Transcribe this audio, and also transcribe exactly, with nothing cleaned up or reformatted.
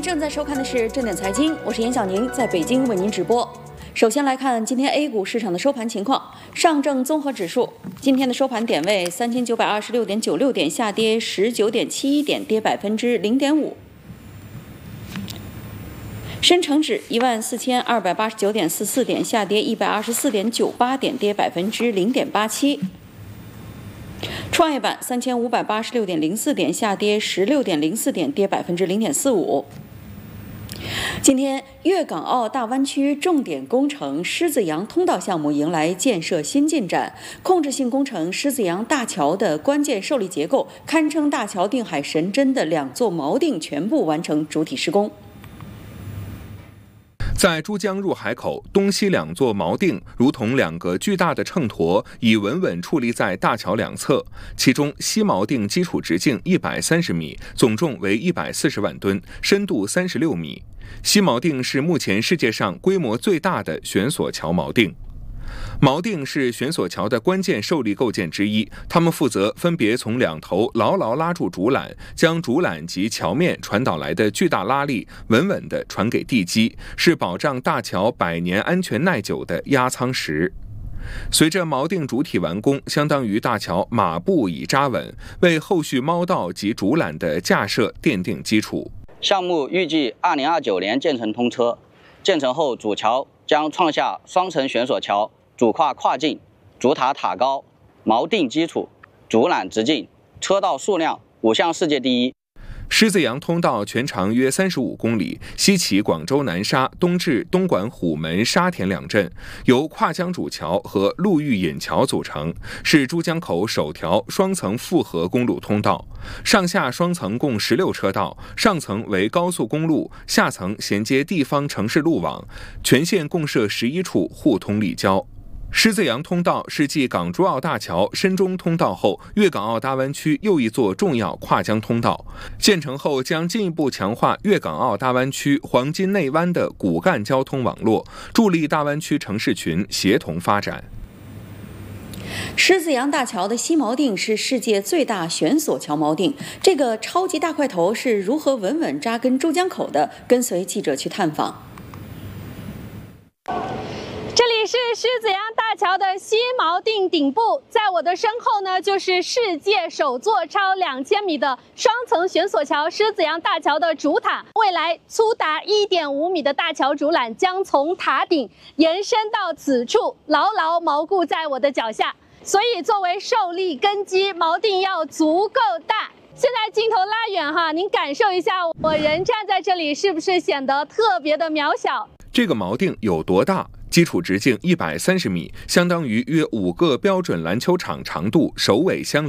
正在收看的是正点财经，我是严小宁，在北京为您直播。首先来看今天 A 股市场的收盘情况。上证综合指数今天的收盘点位三千九百二十六点九六点，下跌十九点七一点，跌百分之零点五。深成指一万四千二百八十九点四四点，下跌一百二十四点九八点，跌百分之零点八七。创业板三千五百八十六点零四点，下跌十六点零四点，跌百分之零点四五。今天，粤港澳大湾区重点工程狮子洋通道项目迎来建设新进展，控制性工程狮子洋大桥的关键受力结构，堪称大桥定海神针的两座锚定全部完成主体施工。 在珠江入海口东西两座锚定如同两个巨大的秤砣，已稳稳矗立在大桥两侧。其中西锚定基础直径一百三十米，总重为一百四十万吨，深度三十六米。西锚定是目前世界上规模最大的悬索桥锚定。锚定是悬索桥的关键受力构件之一，它们负责分别从两头牢牢拉住竹缆，将竹缆及桥面传导来的巨大拉力稳稳地传给地基，是保障大桥百年安全耐久的压舱石。随着锚定主体完工，相当于大桥马步已扎稳，为后续锚道及竹缆的架设奠定基础。 项目预计二零二九年建成通车，建成后主桥将创下双层悬索桥、主跨跨径、主塔塔高、锚定基础、竹缆直径、车道数量五项世界第一。 狮子洋通道全长约三十五公里，西起广州南沙，东至东莞虎门、沙田两镇，由跨江主桥和陆域引桥组成，是珠江口首条双层复合公路通道。上下双层共十六车道，上层为高速公路，下层衔接地方城市路网，全线共设十一处互通立交。狮子洋通道是继港珠澳大桥深中通道后，粤港澳大湾区又一座重要跨江通道。建成后将进一步强化粤港澳大湾区黄金内湾的骨干交通网络，助力大湾区城市群协同发展。 狮子洋大桥的西锚定是世界最大悬索桥锚定，这个超级大块头是如何稳稳扎根珠江口的？跟随记者去探访。 这里是狮子洋大桥的西锚定顶部，在我的身后呢，就是世界首座超两千米的双层悬索桥狮子洋大桥的主塔。未来粗达一点五米的大桥主缆将从塔顶延伸到此处，牢牢锚固在我的脚下。所以，作为受力根基，锚定要足够大。现在镜头拉远哈，您感受一下，我人站在这里是不是显得特别的渺小？ 这个锚定有多大？基础直径一百三十米，相当于约五个标准篮球场长度，首尾相连。